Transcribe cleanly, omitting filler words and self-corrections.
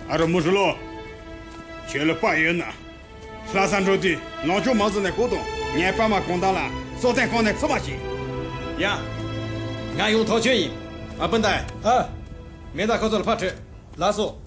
俺这木石路去了8月呢，拉三周地，老舅忙着那活动，你爸妈工大了，早点刚那吃吧去。 呀，俺用套决议，俺本来啊， 没打口子的跑车，拉手。